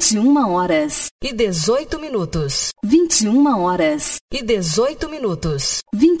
21h18. 21h18. 21h18. 21h18.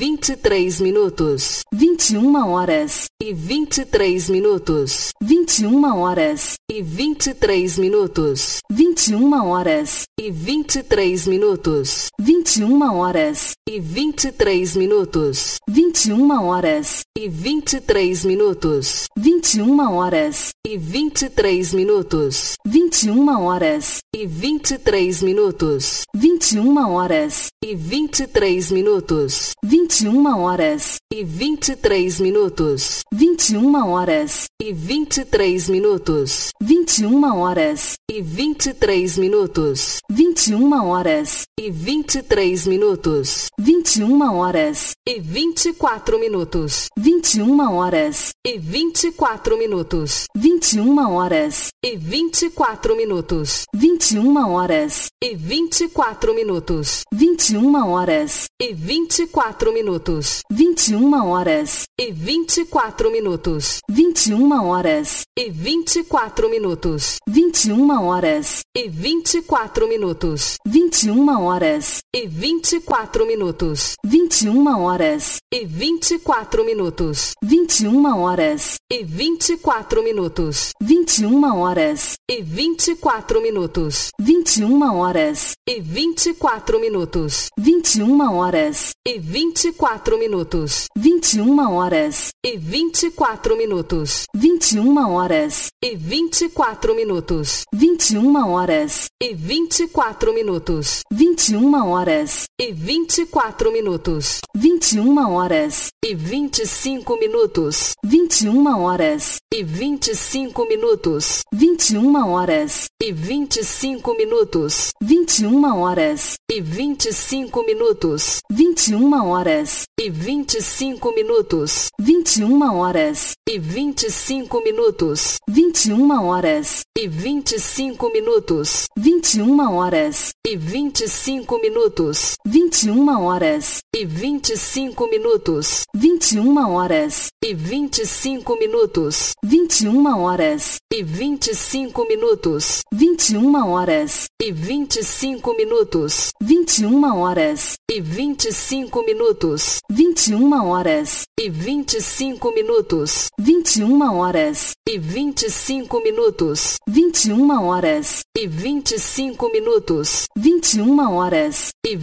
23 minutos. 21 horas e 23 minutos. 21 horas e 23 minutos. 21 horas e 23 minutos. 21 horas e 23 minutos. 21 horas e 23 minutos. 21 horas e 23 minutos. 21 horas e 23 minutos. 21 horas e 23 minutos. 21 horas e 23 minutos. 21 horas e 23 minutos. 21 horas e 23 minutos. 21 horas e 23 minutos. 21 horas e 24 minutos. 21 horas e 24 minutos. 21 horas e 24 minutos. 21 horas e 24 minutos. 21 horas e 24 minutos. 21 horas e 24 minutos. 21 horas e 24 minutos. 21 horas e 24 minutos. 21 horas e 24 minutos. 21 horas e 24 minutos. 21 horas e 24 minutos. 21 horas e 24 minutos. 21 horas e 24 minutos. 21 horas e 24 minutos. 21 horas e 24 minutos. 21 horas e 24 minutos. 21 horas e 24 minutos. 21 horas e 24 minutos. 21 horas e 25 minutos. 21 horas e 25 minutos. 21 horas e 25 minutos. 21 horas e 25 minutos. 21 horas e 25 minutos. 21 horas e 25 minutos. 21 horas e 25 minutos. 21 horas e 25 minutos. 21 horas e 25 minutos. 21 horas e 25 minutos. 21 horas e 25 minutos. 21 horas e 25 minutos. 21 horas e 25 minutos. 21 horas e 25 minutos. 21 horas e 25 minutos. 21 horas e 25 minutos. 21 horas e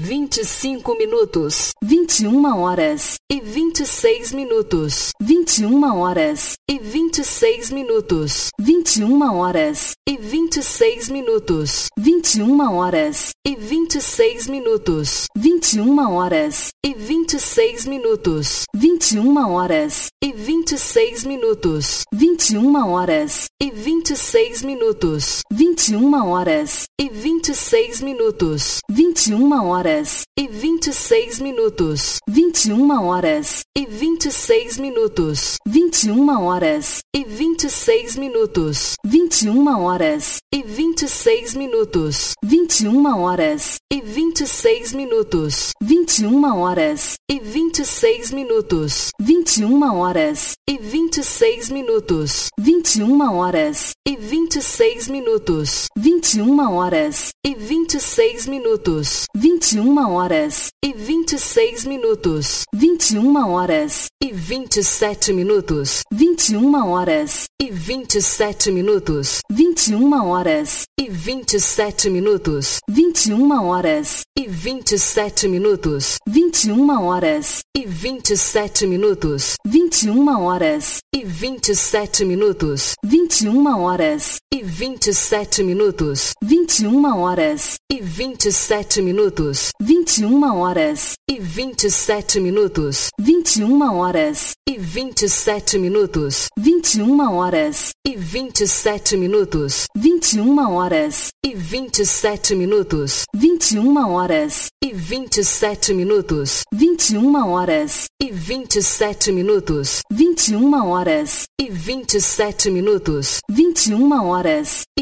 25 minutos. 21 horas e 26 minutos. 21 horas e 26 minutos. 21 horas e 26 minutos. 21 horas e 26 minutos. 21 horas e 26 minutos. 21 horas e 26 minutos. 21 horas e 26 minutos. 21 horas e 26 minutos. 21 horas e 26 minutos. 21 horas e 26 minutos. 21 horas e 26 minutos. 21 horas e 26 minutos. 21 horas e 26 minutos. 21 horas e 26 minutos. 21 horas e 26 minutos. 21 horas e 26 minutos. 21 horas e 26 minutos. 21 horas e 26 minutos. 21 horas e 27 minutos. 21 horas e 27 minutos. 21 horas e 27 minutos. 21 horas e 27 minutos. 21 horas e 27 minutos. 21 horas e 27 minutos. 21 horas e 27 minutos. 21 horas e 27 minutos. 21 horas e 27 minutos. 21 horas e 27 minutos. 21 horas e 27 minutos. 21 horas e 27 minutos. 21 horas e 27 minutos. 21 horas e 27 minutos. 21 horas e 27 minutos. 21 horas e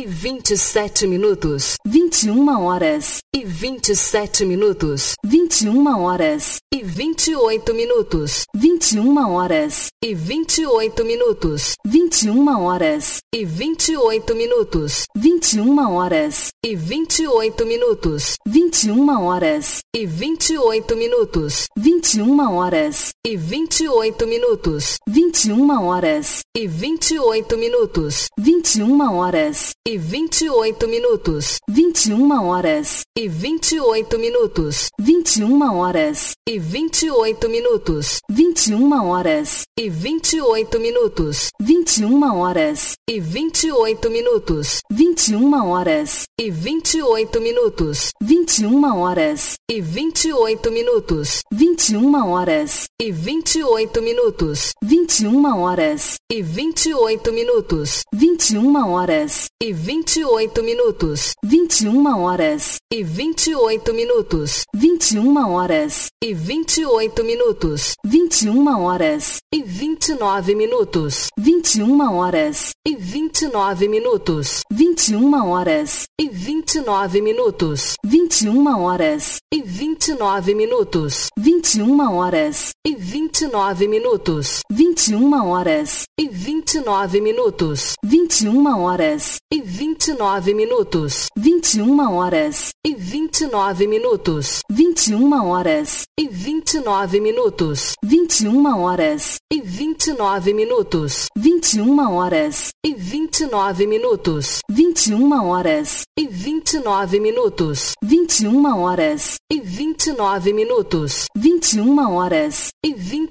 27 minutos. 21 horas e 27 minutos. 21 horas e 28 minutos. 21 horas e 28 minutos. 21 horas e 28 minutos. 21 horas e 28 minutos. 21 horas e 28 minutos. minutos, 21 horas e 28 minutos, 21 horas e 28 minutos, 21 horas e 28 minutos, 21 horas e 28 minutos, 21 horas e 28 minutos, 21 horas e 28 minutos, 21 horas e 28 minutos, 21 horas e 28 minutos, 21 horas e 28 minutos, 21 horas e 28 minutos, 21 horas e 28 minutos, 21 horas e 28 minutos, 21 horas e 28 minutos, 21 horas e 28 minutos, 21 horas e 29 minutos, 21 horas e 29 minutos, 21 horas e 29 minutos, 21 horas e 29 minutos, 21 horas e 29 minutos, 21 horas e 29 minutos, 21 horas e 29 minutos, 21 horas e 29 minutos, 21 horas e 29 minutos, 21 horas e 29 minutos, 21 horas e 29 minutos, 21 horas e 29 minutos, 21 horas e 29 minutos, 21 horas e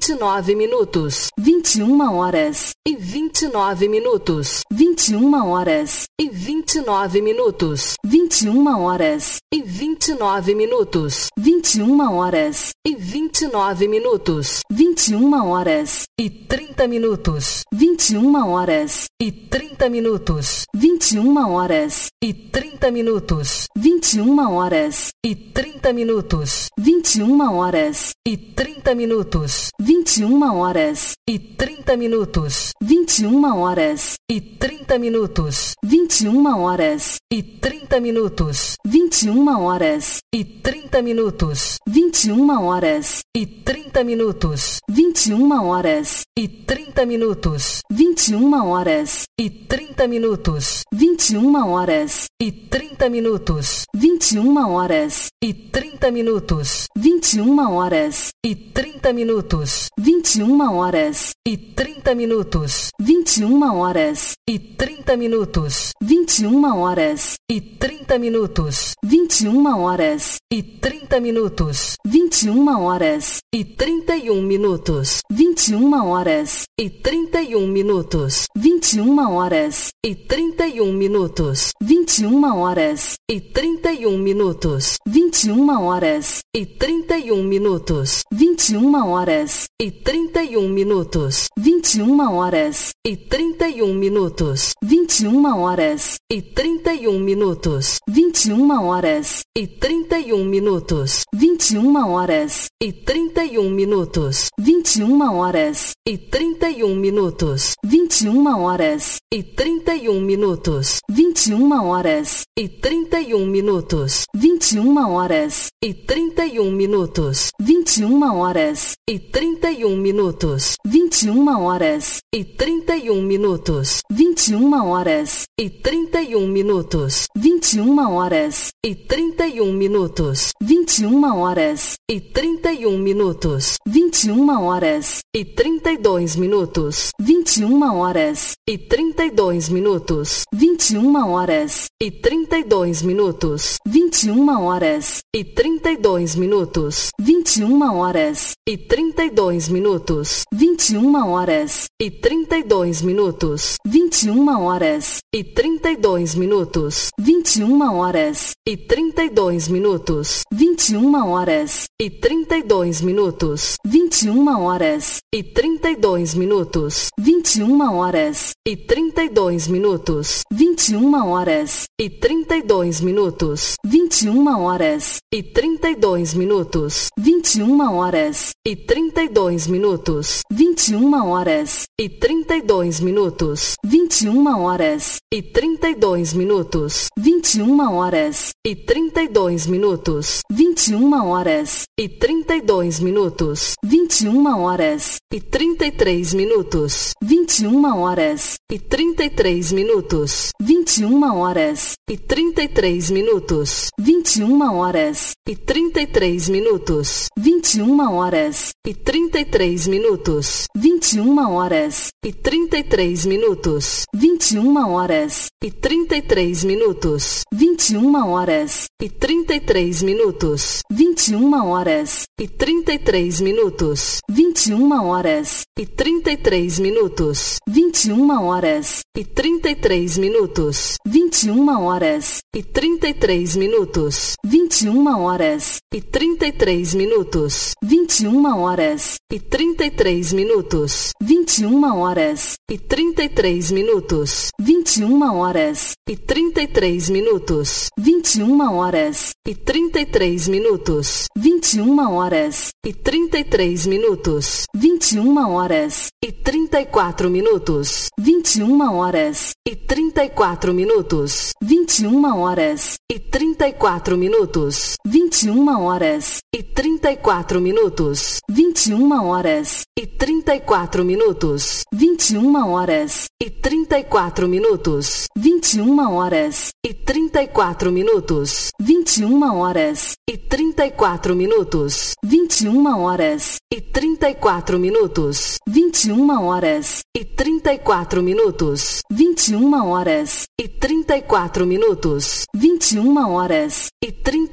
29 minutos, 21 horas e 29 minutos, 21 horas e 29 minutos, 21 horas e 29 minutos, 21 horas e 29 minutos, 21 horas e 30 minutos, 21 horas e 30 minutos, 21 horas e 30 minutos, 21 horas e 30 minutos, 21 horas e 30 minutos, 21 horas e 30 minutos, 21 horas e 30 minutos, 21 horas e 30 minutos, 21 horas e 30 minutos, 21 horas e 30 minutos, 21 horas e 30 minutos, 21 horas e 30 minutos, 21 horas e 30 minutos, 21 horas e 30 minutos, 21 horas e 30 minutos, 21 horas e 30 minutos, 21 horas e 30 minutos, 21 horas e 30 minutos, 21 horas e 30 minutos, 21 horas e 31 minutos, 21 horas e 31 minutos, 21 horas e 31 minutos, 21 horas e 31 minutos, 21 horas e 31 minutos, 21 horas e 31 minutos, 21 horas e 31 minutos, 21 horas e 31 minutos, 21 horas e 31 minutos, 21 horas e 31 minutos, 21 horas e 31 minutos, 21 horas e 31 minutos, 21 horas e 31 minutos, 21 horas e 31 minutos, 21 horas e 31 minutos, 21 horas e 31 minutos, 21 horas e 31 minutos, 21 horas e 31 minutos, 21 horas e 31 minutos, 21 horas e 32 minutos, 21 horas e 32 minutos, 21 horas e 32 minutos, 21 horas e 32 minutos, 21 horas e 32 minutos, 21 horas e 32 minutos, 21 horas e 32 minutos, 21 horas e 32 minutos, 21 horas e 32 minutos, 21 horas e 32 minutos, 21 horas e 32 minutos, 21 horas e 32 minutos, 21 horas e 32 minutos, 21 horas e 32 minutos, 21 horas e 32 minutos, 21 horas e 32 minutos, 21 horas e 32 minutos, 21 horas e 32 minutos, 21 horas e 33 minutos, 21 horas e 33 minutos, 21 horas e 33 minutos, 21 horas e 33 minutos, 21 horas e 33 minutos, 21 horas e 33 minutos, 21 horas e 33 minutos, 21 horas e 33 minutos, 21 horas e 33 minutos, 21 horas e 33 minutos, 21 horas e 33 minutos, 21 horas e 33 minutos, 21 horas e 33 minutos, 21 horas e 33 minutos, 21 horas e 33 minutos, 21 horas e 33 minutos, 21 horas e 33 minutos, 21 horas e 33 minutos, 21 horas e 34 minutos, 21 horas e 34 minutos, 21 horas e 34 minutos, 21 horas e 34 minutos, 21 horas e 34 minutos, 21 horas e 34 minutos, 21 horas e 34 minutos, 21 horas e 34 minutos, 21 horas e 34 minutos, 21 horas e 34 minutos, 21 horas e 34 minutos, 21 horas e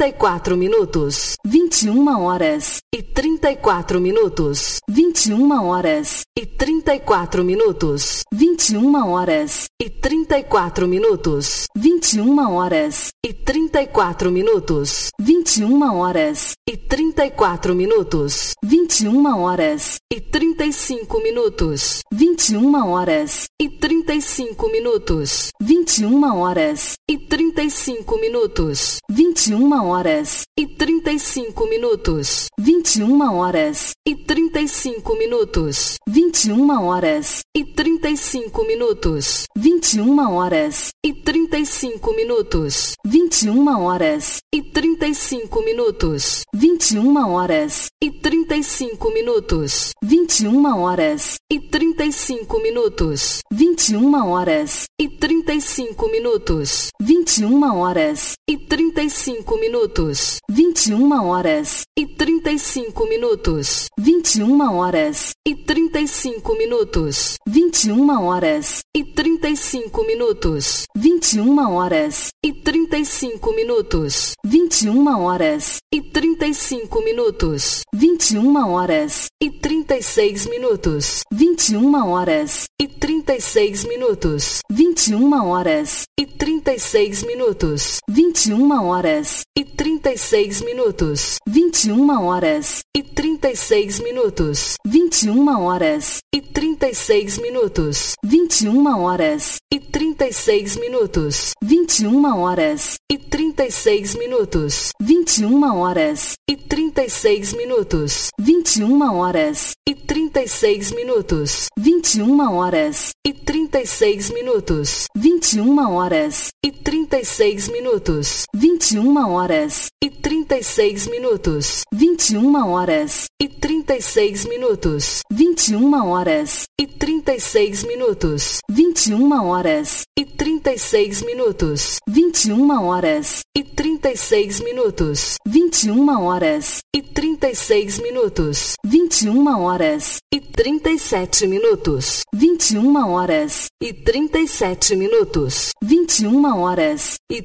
34 minutos, 21 horas e 34 minutos, 21 horas e 34 minutos, 21 horas e 34 minutos, 21 horas e 34 minutos, 21 horas e 34 minutos, 21 horas e 35 minutos, 21 horas e 35 minutos, 21 horas e 35 minutos, 21 horas e 35 minutos, 21 horas e 35 minutos, 21 horas e 35 minutos, 21 horas e 35 minutos, 21 horas e 35 minutos, 21 horas e 35 minutos, 21 horas e 35 minutos, 21 horas e 35 minutos, 21 horas e 35 minutos, 21 horas e 35 minutos, 21 horas e 35 minutos, 21 horas e 35 minutos, 21 horas e 35 minutos, 21 horas e 35 minutos, 21 horas e 36 minutos, 21 horas e 36 minutos, 21 horas e 36 minutos, 21 horas e 36 minutos, 21 horas e 36 minutos, 21 horas e 36 minutos, 21 horas e 36 minutos, 21 horas e 36 minutos, 21 horas e 36 minutos, 21 horas e 36 minutos, 21 horas e 36 minutos, 21 horas e 36 minutos, 21 horas e 36 minutos, 21 horas e 36 minutos, 21 horas e 36 minutos, 21 horas e 36 minutos, 21 horas e 36 minutos, 21 horas e 36 minutos, 21 horas e 37 minutos, 21 horas e 37 minutos, 21 horas e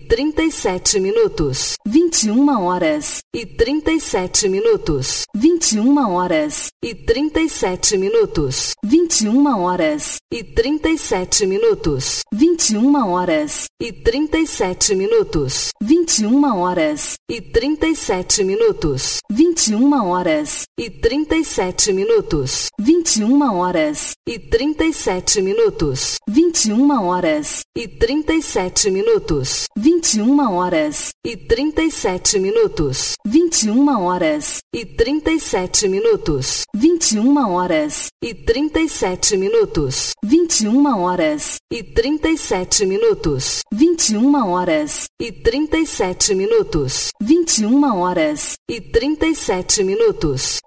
37 minutos, 21 horas e 37 minutos, 21 horas e 37 minutos, 21 horas e 37 minutos, 21 horas e 37 minutos, 21 horas e 37 minutos, 21 horas e 37 minutos, 21 horas e 37 minutos, 21 horas e 37 minutos, 21 horas e 37 minutos, 21 horas e 37 minutos, 21 horas e 37 minutos, 21 horas e 37 minutos, 21 horas e 37 minutos, 21 horas e 37 minutos,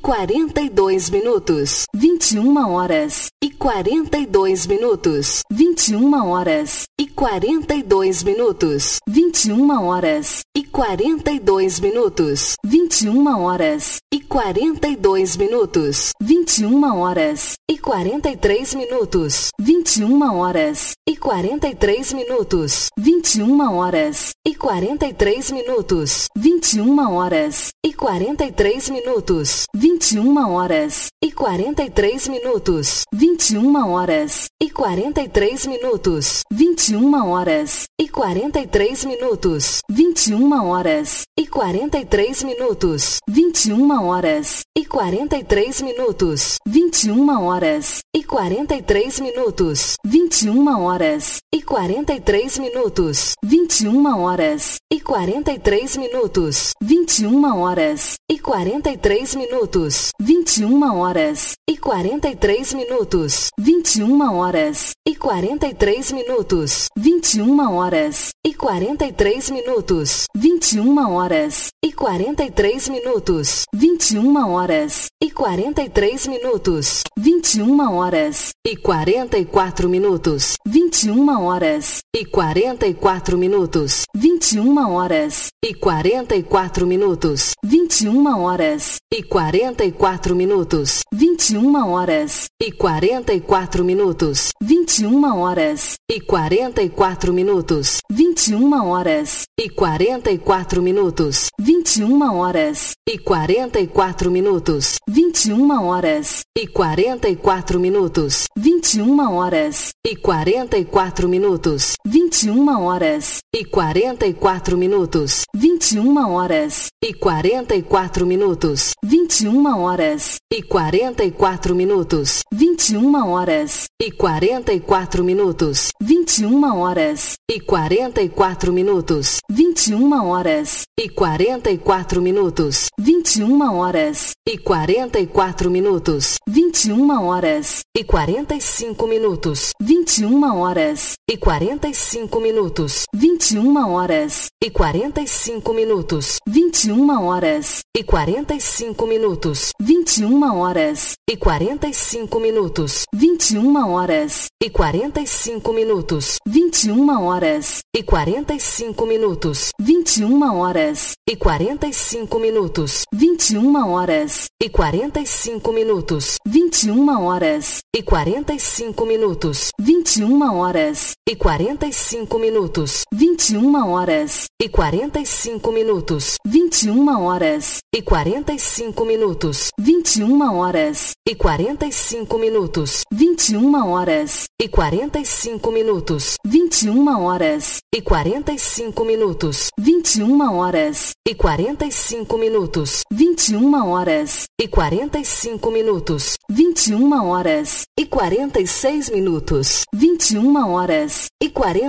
42 minutos. 21 horas e 42 minutos. 21 horas e 42 minutos. 21 horas e 42 minutos. 21 horas e 42 minutos. 21 horas e 43 minutos. 21 horas e 43 minutos. 21 horas e 43 minutos. 21 horas e 43 minutos. 21 horas e 43 minutos. 21 horas e 43 minutos. 21 horas e 43 minutos. 21 horas e 43 minutos. 21 horas e 43 minutos. 21 horas e 43 minutos. 21 horas e 43 minutos. 21 horas e 43 minutos. 21 horas e 43 minutos. 21 horas e 43 minutos. 21 horas e 43 minutos. 21 horas e 43 minutos. 21 horas e 43 minutos. 21 horas e 43 minutos. 21 horas e 44 minutos. 21 horas e 44 minutos. 21 horas e 44 minutos. 21 horas e 44 minutos. 21 horas e 44 minutos. 21 horas e 44 minutos. 21 horas e 44 minutos. 21 horas e 44 minutos. 21 horas e 44 minutos. 21 horas e 44 minutos. 21 horas e 44 minutos. 21 horas e 44 minutos. 21 horas e 44 minutos. 21 horas e 44 minutos. 21 horas e 44 minutos. 21 horas e 44 minutos. 21 horas e 44 minutos. 21 horas e 45 minutos. 21 horas e 45 minutos. 21 horas e 45 minutos. 21 horas e 45 minutos. 21 horas e 45 minutos. 21 horas e 45 minutos. 21 horas e 45 minutos. 21 horas e 45 minutos. 21 horas e 45 minutos. 21 horas e 45 minutos. 21 horas e 45 minutos. 21 horas e 45 minutos. 21 horas e 45 minutos. 21 horas e 45 minutos. 21 horas e 45 minutos. 21 horas e 45 minutos. 21 horas e 45 minutos. 21 horas e 45 minutos. 21 horas e 46 minutos. 21 horas e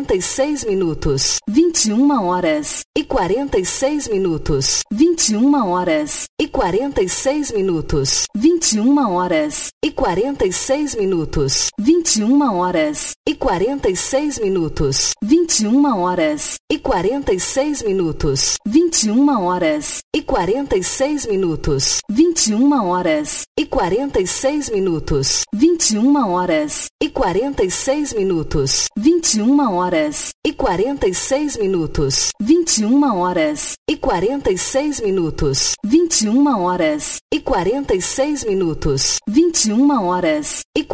46 minutos. 21 horas e 46 minutos. 21 horas e 46 minutos. 21 horas e 46 minutos. 21 horas e 46 minutos. 21 horas e 46 minutos. 21 horas e 46 minutos. 21 horas e 46 minutos. 21 horas e 46 minutos. 21 horas e 46 minutos. 21 horas e 46 minutos. 21 horas e 46 minutos. 21 horas e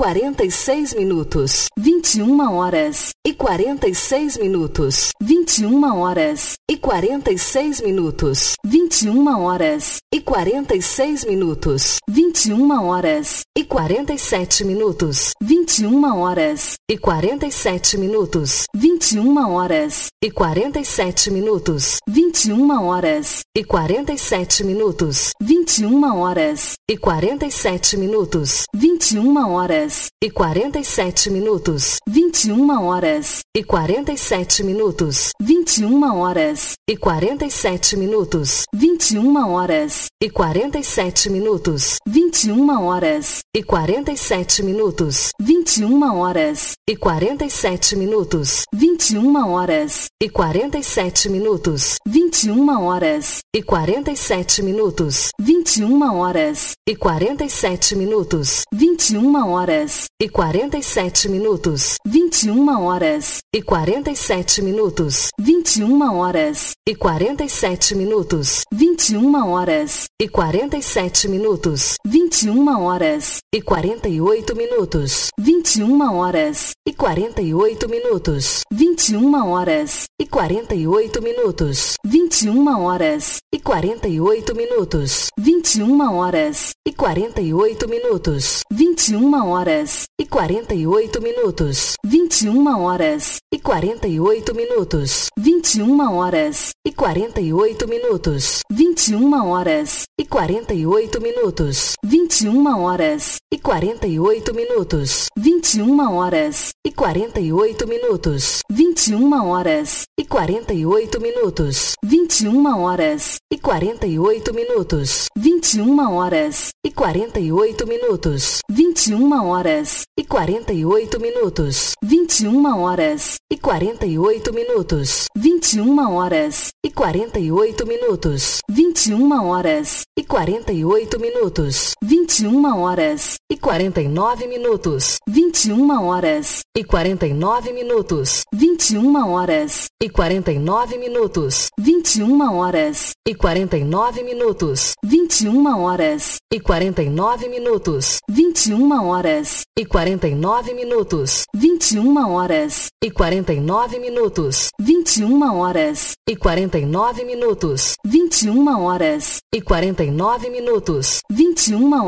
46 minutos. 21 horas e 46 minutos. 21 horas e 46 minutos. 21 horas e 46 minutos. 21 horas e 47 minutos. 21 horas e 47 minutos. 21 horas e 47 minutos. 21 horas e 47 minutos. 21 horas e 47 minutos. 21 horas e 47 minutos. 21 horas e 47 minutos. 21 horas e 47 minutos. 21 horas e 47 minutos. 21 horas e 47 minutos. 21 horas e 47 minutos. 21 horas e 47 minutos. 21 horas e 47 minutos. 21 horas e 47 minutos. 21 horas e 47 minutos. 21 horas e 47 minutos. 21 horas e 47 minutos. 21 horas e 47 minutos. 21 horas e 48 minutos. 21 horas e 48 minutos. 21 horas e 48 minutos. 21 horas e 48 minutos. 21 horas e 48 minutos. 21 horas e 48 minutos. 21 horas e 48 minutos. 21 horas e 48 minutos. 21 horas e 48 minutos. 21 horas e 48 minutos. 21 horas e 48 minutos. 21 horas e 48 minutos. 21 horas e 48 minutos. 21 horas e 48 minutos. 21 horas e 48 minutos. 21 horas e 48 minutos. 21 horas e 48 minutos. 21 horas e 48 minutos. 21 horas e 49 minutos. 21 horas e 49 minutos. 21 horas e 49 minutos. 21 horas e 49 minutos. 21 horas e 49 minutos. 21 horas e 49 minutos. 21 horas e 49 minutos. 21 horas e 49 minutos. 21 horas e 49 minutos. 21